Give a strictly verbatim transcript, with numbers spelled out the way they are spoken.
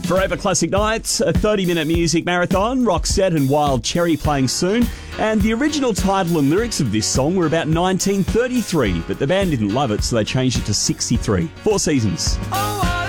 Forever Classic Nights, a thirty-minute music marathon, Roxette and Wild Cherry playing soon. And the original title and lyrics of this song were about nineteen thirty-three, but the band didn't love it, so they changed it to sixty-three. Four Seasons. Oh,